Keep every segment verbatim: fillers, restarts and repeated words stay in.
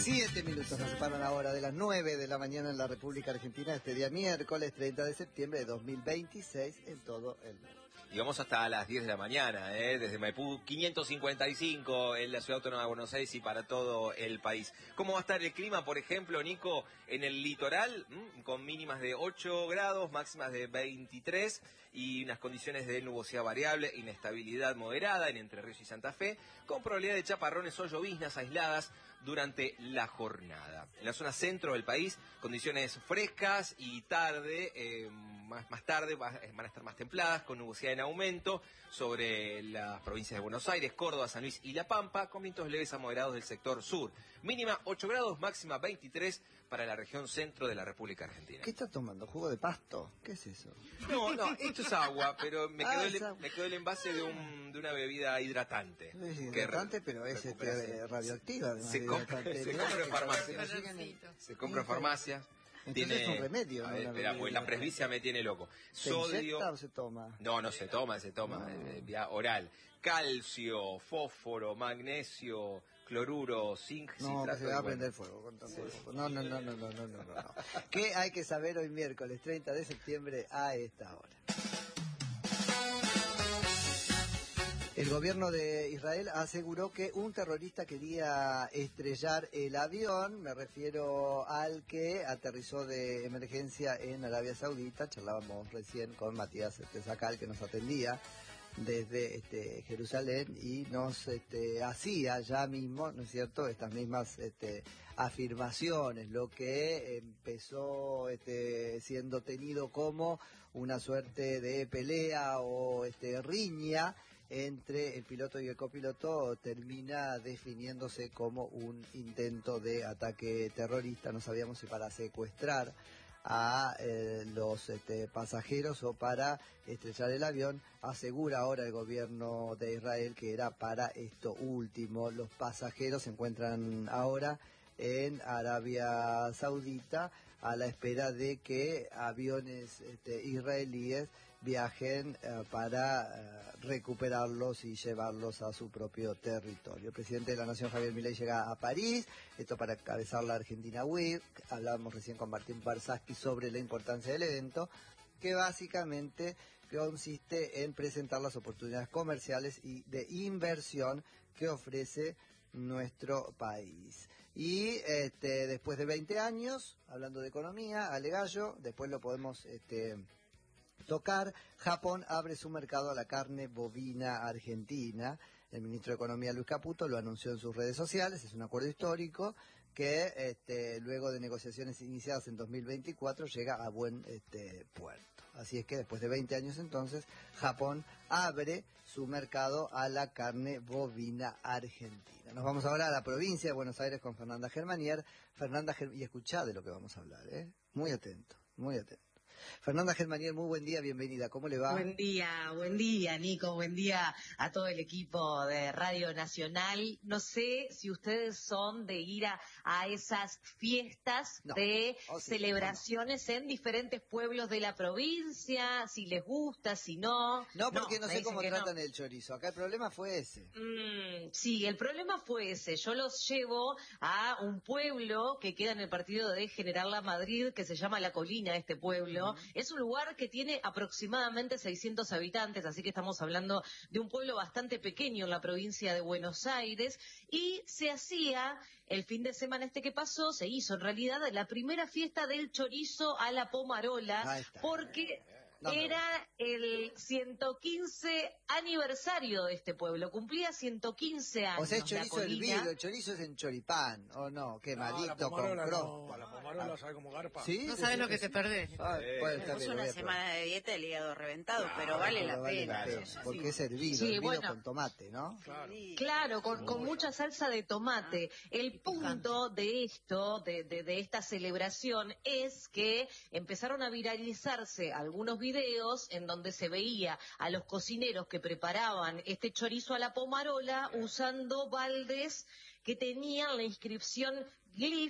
Siete minutos nos separan ahora de las nueve de la mañana en la República Argentina, este día miércoles treinta de septiembre de dos mil veintiséis en todo el mundo. Y vamos hasta las diez de la mañana, ¿eh? Desde Maipú quinientos cincuenta y cinco en la Ciudad Autónoma de Buenos Aires y para todo el país. ¿Cómo va a estar el clima, por ejemplo, Nico, en el litoral? ¿Mm? Con mínimas de ocho grados, máximas de veintitrés y unas condiciones de nubosidad variable, inestabilidad moderada en Entre Ríos y Santa Fe, con probabilidad de chaparrones o lloviznas aisladas durante la jornada. En la zona centro del país, condiciones frescas y tarde, eh, más, más tarde va, van a estar más templadas, con nubosidad en aumento sobre las provincias de Buenos Aires, Córdoba, San Luis y La Pampa, con vientos leves a moderados del sector sur. Mínima ocho grados, máxima veintitrés para la región centro de la República Argentina. ¿Qué está tomando? ¿Jugo de pasto? ¿Qué es eso? No, no, esto es agua, pero me quedó, Ah, el, es agua. me quedó el envase de, un, de una bebida hidratante. Es que hidratante, re- pero es recupera- este, radioactiva. Además Se de compra, hidratante. se Mirá compra en que farmacia. nos siguen en- Se compra en farmacia. Entonces es un remedio, A ¿no? ver, Una espera, bebida pues la hidratante. presbicia me tiene loco. ¿Se Sodio. inyecta o se toma? No, no se toma, se toma, No. eh, vía oral. Calcio, fósforo, magnesio, cloruro, zinc, No, que citrato se va y a bueno. prender fuego con tanto fuego. No, no, no, no, no, no, no, no. ¿Qué hay que saber hoy miércoles treinta de septiembre a esta hora? El gobierno de Israel aseguró que un terrorista quería estrellar el avión, me refiero al que aterrizó de emergencia en Arabia Saudita. Charlábamos recién con Matías este, Zacal, que nos atendía desde este, Jerusalén y nos este, hacía ya mismo, ¿no es cierto?, estas mismas este, afirmaciones, lo que empezó este, siendo tenido como una suerte de pelea o este, riña entre el piloto y el copiloto termina definiéndose como un intento de ataque terrorista. No sabíamos si para secuestrar a eh, los este, pasajeros o para estrellar el avión. Asegura ahora el gobierno de Israel que era para esto último. Los pasajeros se encuentran ahora en Arabia Saudita a la espera de que aviones este, israelíes viajen eh, para eh, recuperarlos y llevarlos a su propio territorio. El presidente de la Nación, Javier Milei, llega a París, esto para encabezar la Argentina Week. Hablábamos recién con Martín Barsaski sobre la importancia del evento, que básicamente consiste en presentar las oportunidades comerciales y de inversión que ofrece nuestro país. Y este, después de veinte años, hablando de economía, Ale Gallo, después lo podemos este, tocar. Japón abre su mercado a la carne bovina argentina. El ministro de Economía, Luis Caputo, lo anunció en sus redes sociales. Es un acuerdo histórico que este, luego de negociaciones iniciadas en dos mil veinticuatro llega a buen este, puerto. Así es que después de veinte años entonces, Japón abre su mercado a la carne bovina argentina. Nos vamos ahora a la provincia de Buenos Aires con Fernanda Germanier. Fernanda Ger- y escuchá de lo que vamos a hablar, ¿eh? Muy atento, muy atento. Fernanda Germanier, muy buen día, bienvenida. ¿Cómo le va? Buen día, buen día, Nico. Buen día a todo el equipo de Radio Nacional. No sé si ustedes son de ir a, a esas fiestas No. de Oh, sí. celebraciones en diferentes pueblos de la provincia, si les gusta, si no. No, porque no, me sé dicen cómo que tratan no. el chorizo. Acá el problema fue ese. Mm, sí, el problema fue ese. Yo los llevo a un pueblo que queda en el partido de General La Madrid, que se llama La Colina, este pueblo. Uh-huh. Es un lugar que tiene aproximadamente seiscientos habitantes, así que estamos hablando de un pueblo bastante pequeño en la provincia de Buenos Aires, y se hacía el fin de semana este que pasó, se hizo en realidad la primera fiesta del chorizo a la pomarola, porque no, era el ciento quince aniversario de este pueblo, cumplía ciento quince años. O sea, es chorizo hervido, el chorizo es en choripán, ¿o no? Quemadito, no, con crosta. No, la pomarola sabe como garpa. ¿Sí? No sabes lo que te perdés. Ah, puede estar Es bien, una bien, semana de dieta, el hígado reventado, Claro, pero vale pero la vale pena. la pena, porque es hervido, Sí, hervido bueno. con tomate, ¿no? Claro. Claro, con, con mucha salsa de tomate. El punto de esto, de, de, de esta celebración, es que empezaron a viralizarse algunos videos en donde se veía a los cocineros que preparaban este chorizo a la pomarola usando baldes que tenían la inscripción Glif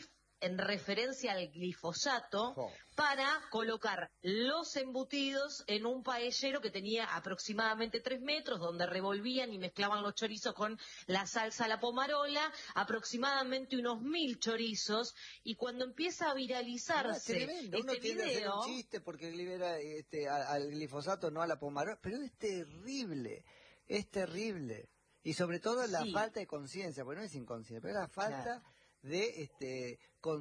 en referencia al glifosato, Oh. para colocar los embutidos en un paellero que tenía aproximadamente tres metros, donde revolvían y mezclaban los chorizos con la salsa a la pomarola, aproximadamente unos mil chorizos, y cuando empieza a No, es viralizarse tremendo. Uno este tiende a hacer video... un chiste porque libera este, a- al glifosato, no a la pomarola, pero es terrible, es terrible. Y sobre todo la Sí. falta de conciencia, porque no es inconsciencia, pero la falta Claro. de este,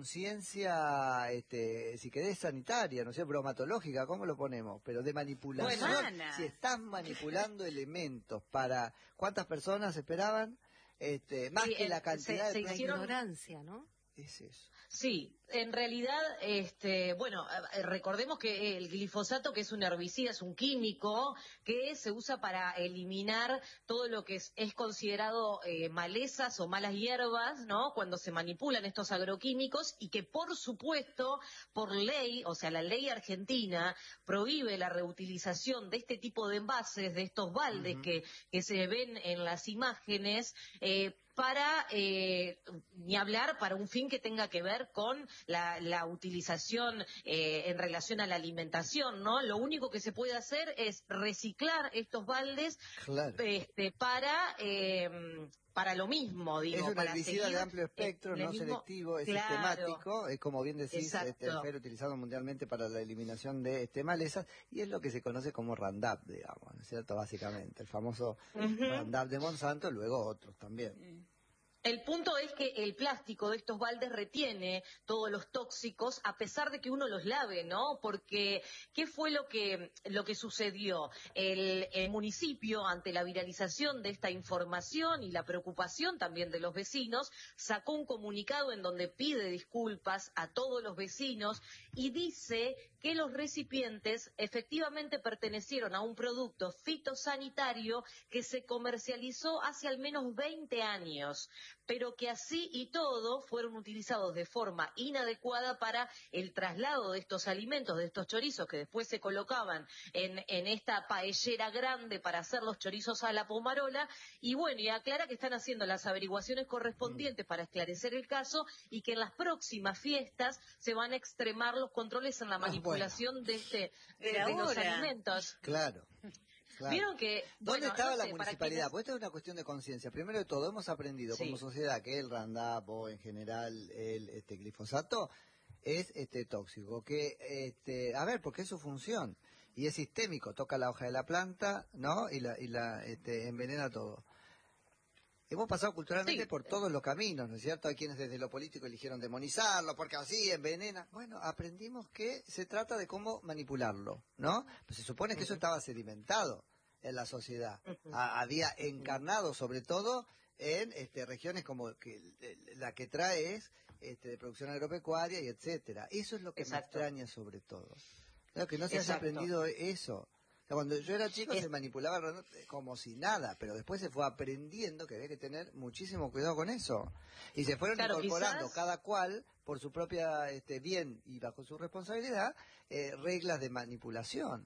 conciencia, este, si querés, sanitaria, no sé, bromatológica, ¿cómo lo ponemos? Pero de manipulación. Bueno. Si estás manipulando elementos para... ¿Cuántas personas esperaban? Este, más Sí, que el- la cantidad se- de... se plástico. hicieron- Ignorancia, ¿no? Es eso. Sí, en realidad, este, bueno, eh, recordemos que el glifosato, que es un herbicida, es un químico que se usa para eliminar todo lo que es, es considerado eh, malezas o malas hierbas, ¿no? Cuando se manipulan estos agroquímicos, y que, por supuesto, por ley, o sea, la ley argentina prohíbe la reutilización de este tipo de envases, de estos baldes Ujú. que, que se ven en las imágenes, eh, para, eh, ni hablar, para un fin que tenga que ver con la, la utilización eh, en relación a la alimentación, ¿no? Lo único que se puede hacer es reciclar estos baldes Claro. este, para, eh, para lo mismo, digo. Es un para herbicida seguir de amplio espectro, en el no mismo- selectivo, es Claro. sistemático, es como bien decís, Exacto. este, Fer, utilizado mundialmente para la eliminación de este, malezas, y es lo que se conoce como Roundup, digamos, ¿no es cierto? Básicamente, el famoso Ujú. Roundup de Monsanto, luego otros también. El punto es que el plástico de estos baldes retiene todos los tóxicos a pesar de que uno los lave, ¿no? Porque, ¿qué fue lo que, lo que sucedió? El, el municipio, ante la viralización de esta información y la preocupación también de los vecinos, sacó un comunicado en donde pide disculpas a todos los vecinos y dice que los recipientes efectivamente pertenecieron a un producto fitosanitario que se comercializó hace al menos veinte años, pero que así y todo fueron utilizados de forma inadecuada para el traslado de estos alimentos, de estos chorizos que después se colocaban en, en esta paellera grande para hacer los chorizos a la pomarola. Y bueno, y aclara que están haciendo las averiguaciones correspondientes para esclarecer el caso, y que en las próximas fiestas se van a extremar los controles en la manipulación de, este, de, Pero de los ahora. alimentos. Claro. claro. Vieron que... ¿Dónde bueno, estaba no la sé, para municipalidad? quienes- Pues esto es una cuestión de conciencia. Primero de todo, hemos aprendido Sí. como sociedad que el Roundup o en general el este, glifosato es este tóxico. Que, este, a ver, porque es su función. Y es sistémico, toca la hoja de la planta, ¿no? Y la, y la este, envenena todo. Hemos pasado culturalmente Sí. por todos los caminos, ¿no es cierto? Hay quienes desde lo político eligieron demonizarlo porque así envenena. Bueno, aprendimos que se trata de cómo manipularlo, ¿no? Pues se supone que eso estaba sedimentado en la sociedad. Ujú. Ha- había encarnado sobre todo en este, regiones como que eh, la que trae es este, de producción agropecuaria y etcétera. Eso es lo que Exacto. me extraña sobre todo. Claro, que no se haya Exacto. aprendido eso. O sea, cuando yo era chico Es- se manipulaba el Roundup como si nada, pero después se fue aprendiendo que había que tener muchísimo cuidado con eso. Y se fueron Claro, incorporando quizás- cada cual, por su propia este, bien y bajo su responsabilidad, eh, reglas de manipulación.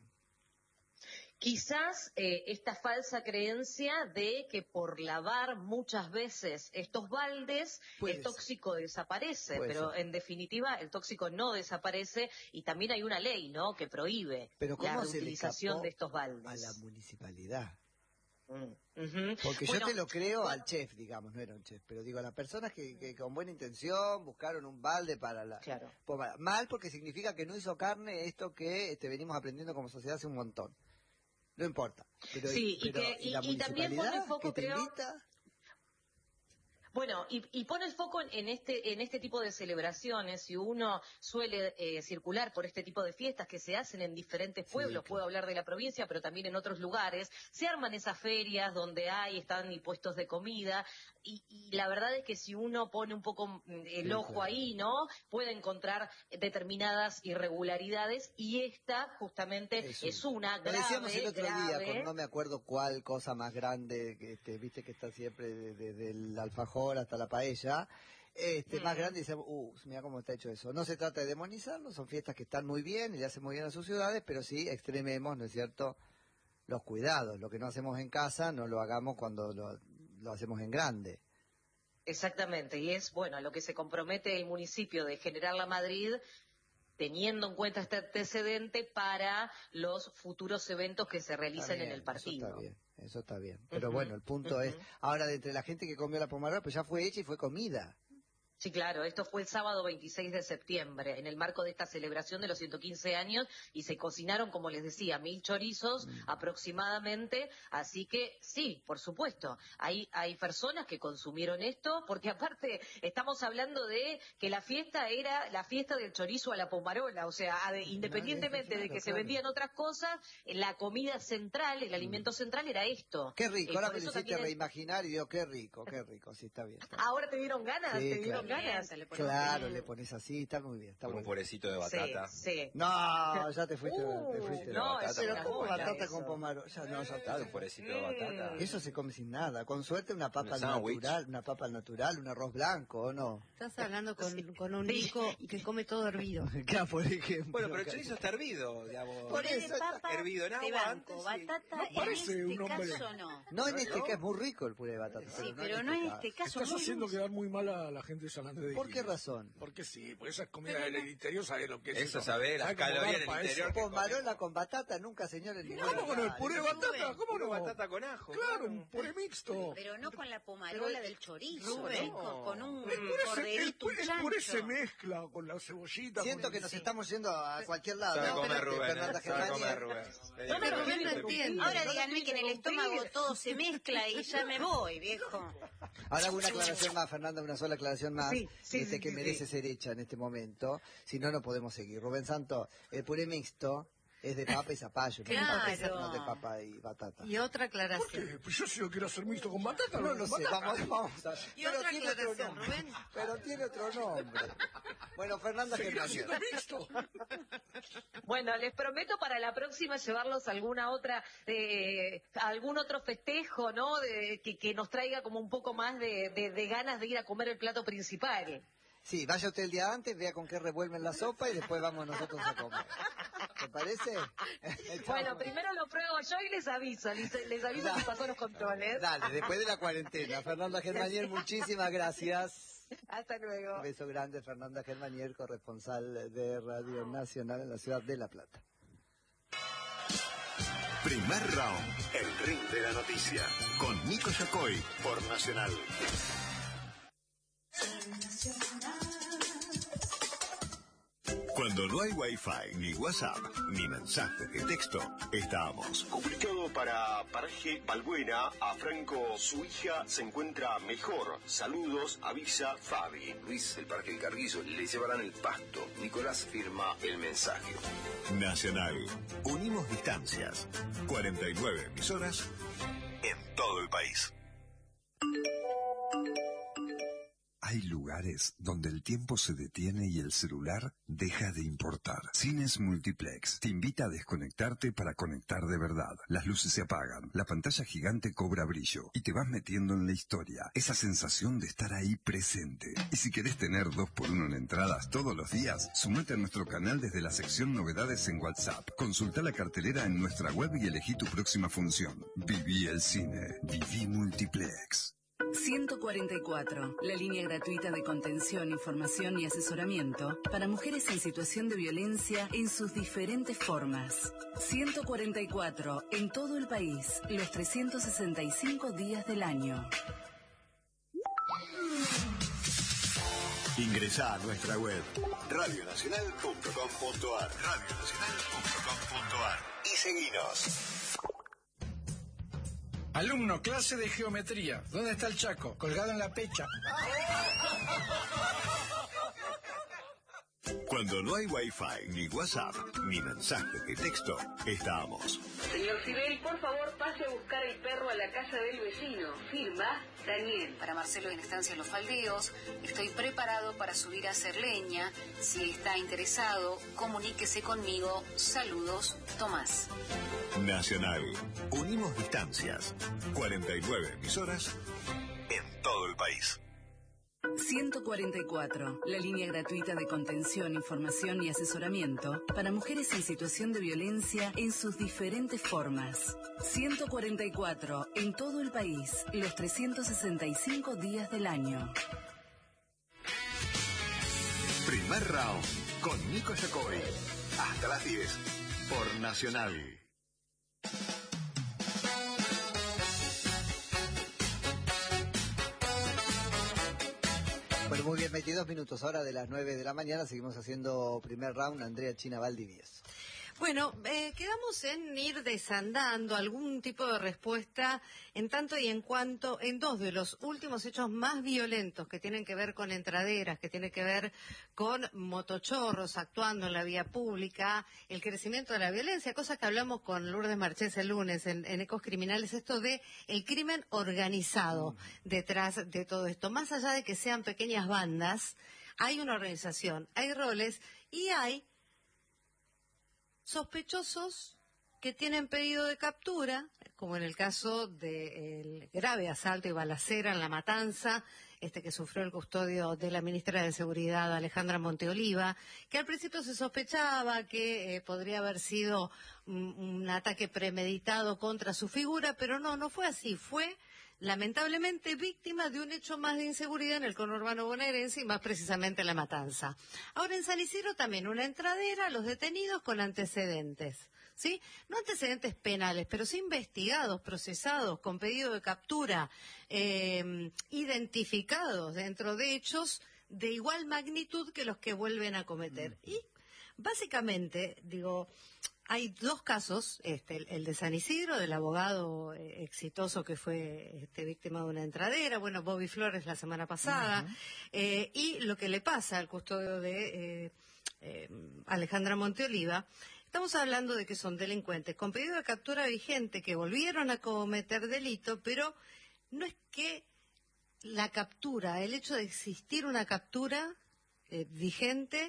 Quizás eh, esta falsa creencia de que por lavar muchas veces estos baldes Puede el ser. tóxico desaparece, Puede pero ser. en definitiva el tóxico no desaparece, y también hay una ley, ¿no?, que prohíbe Pero la ¿cómo se le reutilización escapó de estos baldes. a la municipalidad? Mm, ujú. Porque Bueno, yo te lo creo cu- al chef, digamos, no era un chef, pero digo, a las personas que, que con buena intención buscaron un balde para la... Claro. Pues, mal porque significa que no hizo carne esto que este, venimos aprendiendo como sociedad hace un montón. No importa. Pero, Sí, y pero, que- y- la y también pone municipalidad el foco, que te creo- invita? Bueno, y, y pone el foco en, en este en este tipo de celebraciones. Si uno suele eh, circular por este tipo de fiestas que se hacen en diferentes Sí, pueblos, claro. puedo hablar de la provincia, pero también en otros lugares, se arman esas ferias donde hay, están y puestos de comida, y, y la verdad es que si uno pone un poco mm, el Sí, ojo claro. ahí, ¿no?, puede encontrar determinadas irregularidades, y esta justamente Es es, una. una Lo grave, decíamos el otro día, grave. con no me acuerdo cuál cosa más grande, que este, viste que está siempre desde de, el alfajor hasta la paella, este, más Mm. grande, y dice, uh, mira cómo está hecho eso. No se trata de demonizarlo, son fiestas que están muy bien y le hacen muy bien a sus ciudades, pero sí extrememos, ¿no es cierto?, los cuidados. Lo que no hacemos en casa, no lo hagamos cuando lo, lo hacemos en grande. Exactamente, y es, bueno, a lo que se compromete el municipio de General La Madrid, teniendo en cuenta este antecedente para los futuros eventos que se realicen Bien, en el partido. Eso está bien, eso está bien. Pero Uh-huh, bueno, el punto uh-huh. es, ahora de entre la gente que comió la pomarola, pues ya fue hecha y fue comida. Sí, claro, esto fue el sábado veintiséis de septiembre, en el marco de esta celebración de los ciento quince años, y se cocinaron, como les decía, mil chorizos mm. aproximadamente, así que sí, por supuesto, hay, hay personas que consumieron esto, porque aparte estamos hablando de que la fiesta era la fiesta del chorizo a la pomarola, o sea, de, independientemente claro, de que claro. se vendían otras cosas, la comida central, el alimento central era esto. Qué rico, eh, ahora me lo hiciste es... reimaginar y digo, qué rico, qué rico, sí, está bien. Está bien. Ahora te dieron ganas, sí, te dieron claro. ganas. Le claro, le pones así, está muy bien. Está con muy un bien. purecito de batata. Sí, sí. No, ya te fuiste. Uh, te fuiste no, batata, pero ¿cómo batata eso. con pomarola? Ya no, ya está. Un purecito de batata. Eso se come sin nada. Con suerte una papa un natural, una papa natural, un arroz blanco, ¿o no? Estás hablando con, sí. con un Nico que come todo hervido. Claro, por ejemplo. Bueno, pero el chorizo está hervido, digamos. Por eso está hervido en agua antes. Batata, no parece en este un hombre. caso no. No en este caso es muy rico el puré de batata. Sí, pero, pero no en este este caso. Estás haciendo quedar muy mal a la gente de San Andrés de ¿Por qué razón? Porque sí, porque esa comida del interior sabe lo que es eso. Eso sabe, las calorías del interior. Pomarola con batata, nunca, señores. ¿Cómo con el puré de batata? ¿Cómo no? Batata con ajo. Claro, un puré mixto. Pero no con la pomarola del chorizo, Rubén, no. Con un corderito, un chancho. El puré se mezcla con la cebollita. Siento que nos sí. estamos yendo a cualquier lado. Sabe no, comer pero Rubén, Fernanda sabe comer Rubén. No, pero Rubén no entiende. Ahora díganme que en el estómago todo se mezcla y ya me voy, viejo. Ahora hago una aclaración más, Fernanda, una sola aclaración más, sí, sí, este, sí, que sí, merece sí. ser hecha en este momento, si no, no podemos seguir. Rubén Santo, el puré mixto es de papa y zapallo, claro. no de papa y batata. Y otra aclaración. ¿Por qué? Pues yo si lo quiero hacer mixto con batata. No lo sé, vamos, vamos a... Y pero otra tiene otro aclaración, nombre. Rubén. Pero tiene otro nombre. Bueno, Fernanda, ¿Seguirá haciendo mixto? Bueno, les prometo para la próxima llevarlos a alguna otra, eh, a algún otro festejo, ¿no? De, que, que nos traiga como un poco más de, de, de ganas de ir a comer el plato principal. Sí, vaya usted el día antes, vea con qué revuelven la sopa y después vamos nosotros a comer. ¿Te parece? Bueno, primero lo pruebo yo y les aviso, les, les aviso si pasó los controles. Dale, después de la cuarentena. Fernanda Germanier, muchísimas gracias. Hasta luego. Un beso grande, Fernanda Germanier, corresponsal de Radio Nacional en la ciudad de La Plata. Primer round, el ring de la noticia, con Nico Yacoy por Nacional. Cuando no hay Wi-Fi, ni WhatsApp, ni mensajes de texto, estamos. Comunicado para Paraje Balbuena, a Franco, su hija se encuentra mejor. Saludos, avisa Fabi. Luis del Parque del Carguillo, le llevarán el pasto. Nicolás firma el mensaje. Nacional. Unimos distancias. cuarenta y nueve emisoras en todo el país. Hay lugares donde el tiempo se detiene y el celular deja de importar. Cines Multiplex te invita a desconectarte para conectar de verdad. Las luces se apagan, la pantalla gigante cobra brillo y te vas metiendo en la historia. Esa sensación de estar ahí presente. Y si querés tener dos por uno en entradas todos los días, sumate a nuestro canal desde la sección Novedades en WhatsApp. Consulta la cartelera en nuestra web y elegí tu próxima función. Viví el cine. Viví Multiplex. ciento cuarenta y cuatro, la línea gratuita de contención, información y asesoramiento para mujeres en situación de violencia en sus diferentes formas. ciento cuarenta y cuatro, en todo el país, los trescientos sesenta y cinco días del año. Ingresá a nuestra web radio nacional punto com punto ar radio nacional punto com punto ar y seguinos. Alumno, clase de geometría. ¿Dónde está el Chaco? Colgado en la pecha. Cuando no hay Wi-Fi, ni WhatsApp, ni mensajes de texto, estamos. Señor Sibel, por favor, pase a buscar el perro a la casa del vecino. Firma, Daniel. Para Marcelo en Estancia Los Faldeos, estoy preparado para subir a hacer leña. Si está interesado, comuníquese conmigo. Saludos, Tomás. Nacional. Unimos distancias. cuarenta y nueve emisoras en todo el país. ciento cuarenta y cuatro, la línea gratuita de contención, información y asesoramiento para mujeres en situación de violencia en sus diferentes formas. ciento cuarenta y cuatro, en todo el país, los trescientos sesenta y cinco días del año. Primer round, con Nico Yacoy. Hasta las diez, por Nacional. Bueno, muy bien, veintidós minutos ahora de las nueve de la mañana, seguimos haciendo primer round. Andrea China Valdivieso. Bueno, eh, quedamos en ir desandando algún tipo de respuesta en tanto y en cuanto en dos de los últimos hechos más violentos que tienen que ver con entraderas, que tienen que ver con motochorros actuando en la vía pública, el crecimiento de la violencia, cosa que hablamos con Lourdes Marchés el lunes en, en Ecos Criminales, esto de el crimen organizado mm. detrás de todo esto. Más allá de que sean pequeñas bandas, hay una organización, hay roles y hay sospechosos que tienen pedido de captura, como en el caso del grave asalto y balacera en La Matanza, este que sufrió el custodio de la ministra de Seguridad, Alejandra Monteoliva, que al principio se sospechaba que eh, podría haber sido un, un ataque premeditado contra su figura, pero no, no fue así, fue lamentablemente víctima de un hecho más de inseguridad en el conurbano bonaerense y más precisamente en La Matanza. Ahora en San Isidro también una entradera a los detenidos con antecedentes, ¿sí? No antecedentes penales, pero sí investigados, procesados, con pedido de captura, eh, identificados dentro de hechos de igual magnitud que los que vuelven a cometer. Mm. Y básicamente, digo, hay dos casos, este, el, el de San Isidro, del abogado eh, exitoso que fue este, víctima de una entradera, bueno, Bobby Flores la semana pasada, uh-huh. eh, y lo que le pasa al custodio de eh, eh, Alejandra Monteoliva. Estamos hablando de que son delincuentes con pedido de captura vigente que volvieron a cometer delito, pero no es que la captura, el hecho de existir una captura eh, vigente,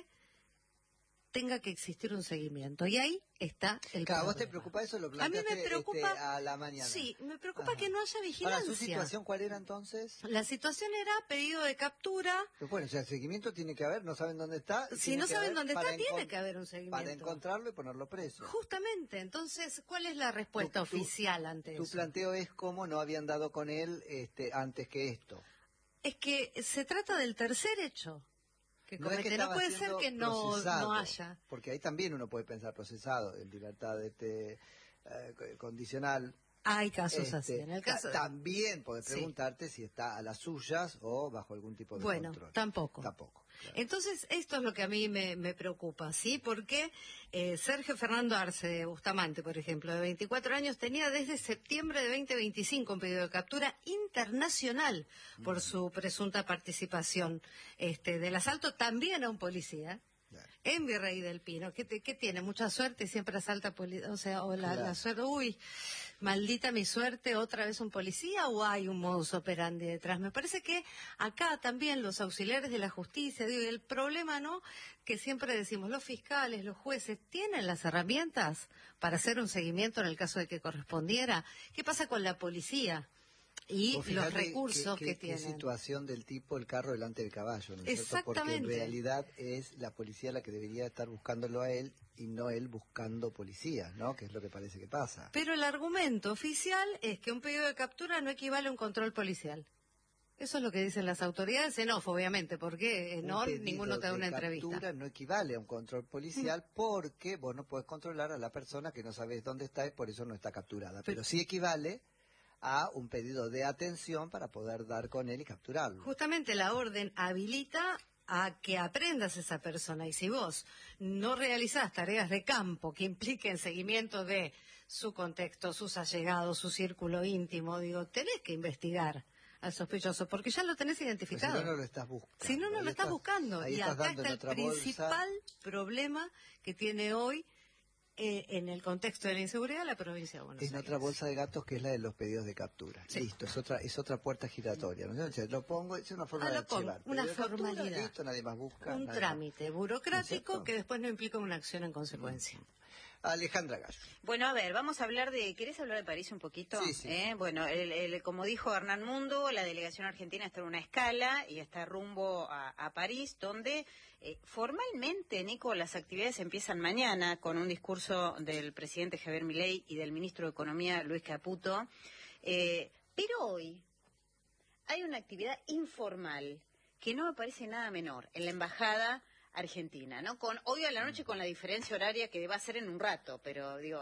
tenga que existir un seguimiento. Y ahí está el claro, problema. ¿Vos te preocupa eso? Lo planteaste a mí me preocupa, este, a la mañana. Sí, me preocupa Ajá. que no haya vigilancia. Ahora, ¿su situación cuál era entonces? La situación era pedido de captura. Pero bueno, o sea, el seguimiento tiene que haber, no saben dónde está. Si no saben dónde está, tiene encont- que haber un seguimiento. Para encontrarlo y ponerlo preso. Justamente, entonces, ¿cuál es la respuesta tu, tu, oficial ante tu eso? Tu planteo es cómo no habían dado con él este, antes que esto. Es que se trata del tercer hecho. Que no, es que no puede ser que no, no haya. Porque ahí también uno puede pensar procesado, en libertad este, eh, condicional. Hay casos este, así. En el caso también podés sí. preguntarte si está a las suyas o bajo algún tipo de bueno, control. Tampoco. Tampoco. Claro. Entonces, esto es lo que a mí me, me preocupa, ¿sí? Porque eh, Sergio Fernando Arce de Bustamante, por ejemplo, de veinticuatro años, tenía desde septiembre de veinte veinticinco un pedido de captura internacional por mm. su presunta participación este, del asalto también a un policía. Claro. En Virrey del Pino, ¿qué, te, qué tiene? Mucha suerte y siempre asalta policía, o sea, o la, claro. la suerte, uy, maldita mi suerte, otra vez un policía, o hay un modus operandi detrás. Me parece que acá también los auxiliares de la justicia, digo, el problema, ¿no?, que siempre decimos, los fiscales, los jueces, ¿tienen las herramientas para hacer un seguimiento en el caso de que correspondiera? ¿Qué pasa con la policía? Y los recursos qué, que qué, tienen. Qué situación del tipo el carro delante del caballo, ¿no es cierto? Porque en realidad es la policía la que debería estar buscándolo a él y no él buscando policías, ¿no? Que es lo que parece que pasa. Pero el argumento oficial es que un pedido de captura no equivale a un control policial. Eso es lo que dicen las autoridades en off, obviamente, porque en on ninguno te da una entrevista. Un pedido de captura no equivale a un control policial mm. porque vos no podés controlar a la persona que no sabes dónde está y por eso no está capturada. Pero, Pero sí equivale a un pedido de atención para poder dar con él y capturarlo. Justamente la orden habilita a que aprendas a esa persona y si vos no realizás tareas de campo que impliquen seguimiento de su contexto, sus allegados, su círculo íntimo, digo, tenés que investigar al sospechoso porque ya lo tenés identificado. Pero si no, no lo estás buscando. Si no, no lo estás, estás buscando. Y acá está el principal bolsa. problema que tiene hoy Eh, en el contexto de la inseguridad la provincia de Buenos Aires. En otra bolsa de gatos que es la de los pedidos de captura. Sí. Listo, es otra es otra puerta giratoria. ¿No? Entonces, lo pongo, es una forma ah, de archivar. Una formalidad. Captura, listo, nadie más busca. Un nadie trámite más. burocrático que después no implica una acción en consecuencia. Mm. Alejandra Gallo. Bueno, a ver, vamos a hablar de... ¿Querés hablar de París un poquito? Sí, sí. ¿Eh? Bueno, el, el, como dijo Hernán Mundo, la delegación argentina está en una escala y está rumbo a, a París, donde eh, formalmente, Nico, las actividades empiezan mañana con un discurso del presidente Javier Milei y del ministro de Economía, Luis Caputo. Eh, pero hoy hay una actividad informal que no me parece nada menor en la embajada argentina, ¿no? Con hoy a la noche, con la diferencia horaria que va a ser en un rato, pero digo,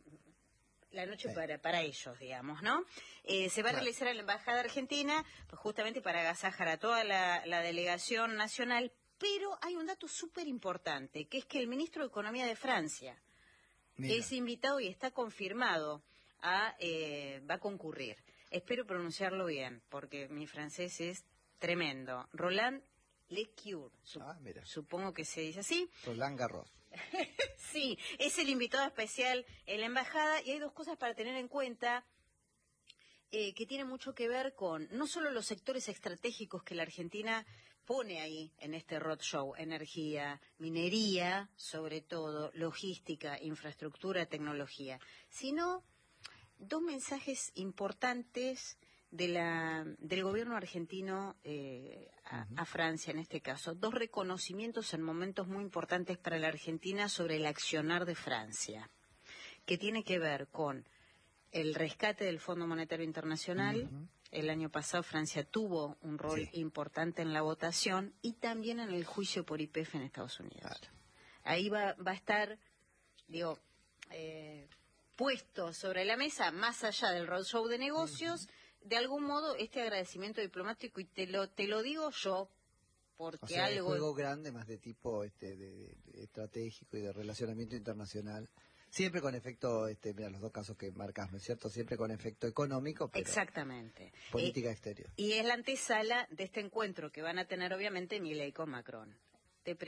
la noche sí. para, para ellos, digamos, ¿no? Eh, se va a claro. realizar en la embajada argentina, pues justamente para agasajar a toda la, la delegación nacional, pero hay un dato súper importante, que es que el ministro de Economía de Francia Mira. es invitado y está confirmado a, eh, va a concurrir. Espero pronunciarlo bien, porque mi francés es tremendo. Roland Lescure, Sup ah, supongo que se dice así. Roland Garros. Sí, es el invitado especial en la embajada y hay dos cosas para tener en cuenta eh, que tienen mucho que ver con no solo los sectores estratégicos que la Argentina pone ahí en este roadshow, energía, minería, sobre todo, logística, infraestructura, tecnología, sino dos mensajes importantes de la, del gobierno argentino eh, a, uh-huh. a Francia en este caso. Dos reconocimientos en momentos muy importantes para la Argentina sobre el accionar de Francia, que tiene que ver con el rescate del Fondo Monetario Internacional. Uh-huh. El año pasado Francia tuvo un rol sí. importante en la votación y también en el juicio por Y P F en Estados Unidos. Claro. Ahí va, va a estar, digo, eh, puesto sobre la mesa, más allá del roadshow de negocios, uh-huh. de algún modo este agradecimiento diplomático, y te lo te lo digo yo porque o sea, algo un juego grande más de tipo este de, de estratégico y de relacionamiento internacional, siempre con efecto, este mira los dos casos que marcas, ¿no es cierto? Siempre con efecto económico, pero exactamente, política eh, exterior. Y es la antesala de este encuentro que van a tener obviamente Milei con Macron.